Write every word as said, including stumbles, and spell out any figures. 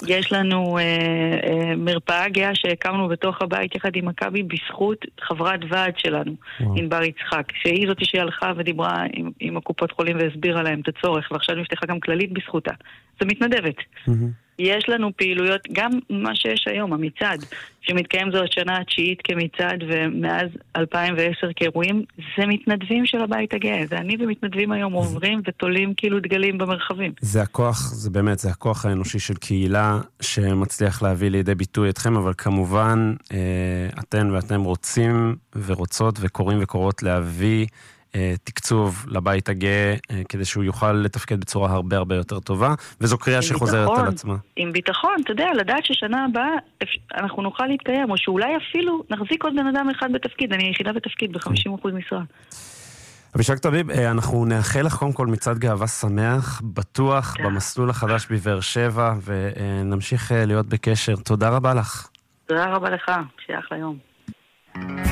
יש לנו אה, אה, מרפאה גאה שהקמנו בתוך הבית יחד עם מכבי בזכות חברת ועד שלנו, ענבר יצחק, שהיא זאת שהלכה ודיברה עם, עם הקופות חולים והסבירה להם את הצורך, ועכשיו נפתחה גם כללית בזכותה. זה מתנדבת. Mm-hmm. יש לנו פעילויות, גם מה שיש היום, המצעד, שמתקיים זו השנה התשיעית כמצעד, ומאז אלפיים ועשר כאירועים, זה מתנדבים של הבית הגאה. זה אני ומתנדבים היום עוברים ותולים כאילו דגלים במרחבים. זה הכוח, זה באמת, זה הכוח האנושי של קהילה, שמצליח להביא לידי ביטוי אתכם, אבל כמובן, אתן ואתם רוצים ורוצות וקוראים וקורות להביא תקצוב לבית הגאה, כדי שהוא יוכל לתפקד בצורה הרבה הרבה יותר טובה, וזו קריאה שחוזרת על עצמה. עם ביטחון, אתה יודע, לדעת ששנה הבאה אנחנו נוכל להתקיים, או שאולי אפילו נחזיק עוד בן אדם אחד בתפקיד, אני יחידה בתפקיד ב-חמישים אחוז משרה. אבישג טביב, אנחנו נאחל לך קודם כל מצעד גאווה שמח, בטוח, במסלול החדש בבאר שבע, ונמשיך להיות בקשר. תודה רבה לך. תודה רבה לך, שיהיה אחלה יום.